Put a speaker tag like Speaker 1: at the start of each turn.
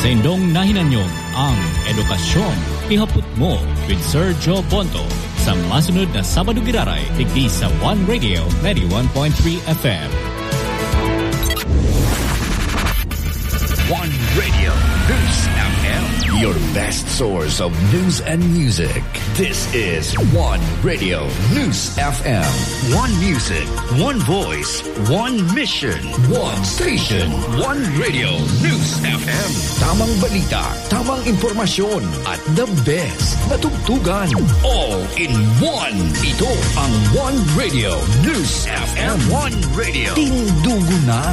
Speaker 1: Sa indong nahinanyong ang edukasyon, ihapot mo with Sir Joe Ponto sa masunod na Sabado Giraray, tigdi sa One Radio 91.3 FM.
Speaker 2: One Radio News FM, your best source of news and music. This is One Radio News FM. One music, one voice, one mission, one station, One Radio News FM. Tamang balita, tamang impormasyon, at the best na tugtugan. All in one. Ito ang One Radio News FM. One Radio. Tindugo na.